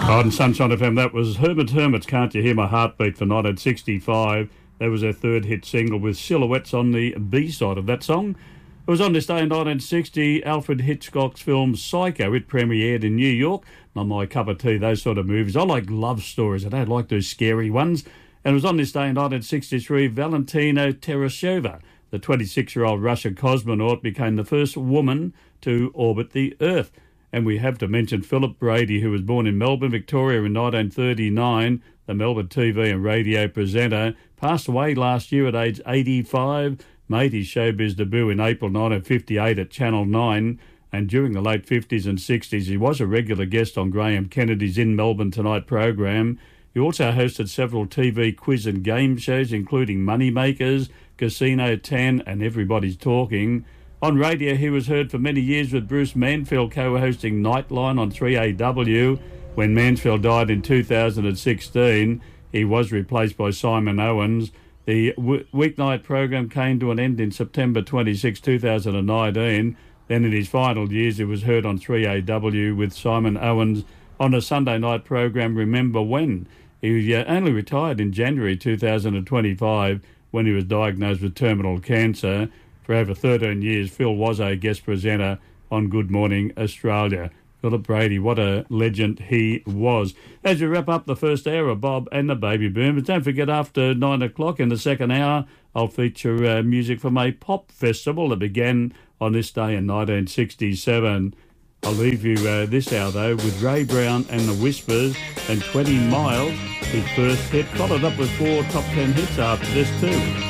On Sunshine FM, that was Hermits, Can't You Hear My Heartbeat for 1965. That was their third hit single with Silhouettes on the B-side of that song. It was on this day in 1960, Alfred Hitchcock's film Psycho. It premiered in New York. Not my cup of tea, those sort of movies. I like love stories. I don't like those scary ones. And it was on this day in 1963, Valentina Tereshkova, the 26-year-old Russian cosmonaut, became the first woman to orbit the Earth. And we have to mention Philip Brady, who was born in Melbourne, Victoria in 1939, the Melbourne TV and radio presenter, passed away last year at age 85, made his showbiz debut in April 1958 at Channel 9, and during the late 50s and 60s he was a regular guest on Graham Kennedy's In Melbourne Tonight program. He also hosted several TV quiz and game shows, including Moneymakers, Casino 10 and Everybody's Talking. On radio, he was heard for many years with Bruce Mansfield co-hosting Nightline on 3AW. When Mansfield died in 2016, he was replaced by Simon Owens. The weeknight program came to an end in September 26, 2019. Then in his final years, he was heard on 3AW with Simon Owens on a Sunday night program, Remember When. He only retired in January 2025 when he was diagnosed with terminal cancer. For over 13 years, Phil was a guest presenter on Good Morning Australia. Philip Brady, what a legend he was. As we wrap up the first hour of Bob and the Baby Boomers, don't forget after 9 o'clock in the second hour, I'll feature music from a pop festival that began on this day in 1967. I'll leave you this hour, though, with Ray Brown and the Whispers and 20 Miles, his first hit, followed up with 4 top 10 hits after this, too.